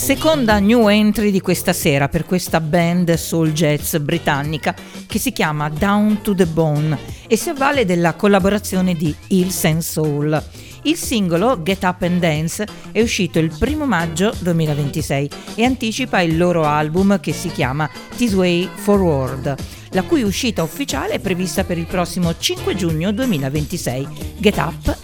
Seconda new entry di questa sera per questa band soul jazz britannica che si chiama Down to the Bone e si avvale della collaborazione di Hills and Soul. Il singolo Get Up and Dance è uscito il 1 maggio 2026 e anticipa il loro album che si chiama This Way Forward, la cui uscita ufficiale è prevista per il prossimo 5 giugno 2026. Get Up